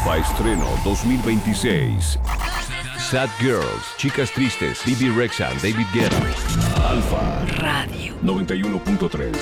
Alfa Estreno 2026. Sad Girls, Chicas Tristes, Bibi Rexha, David Guetta. Alfa Radio 91.3.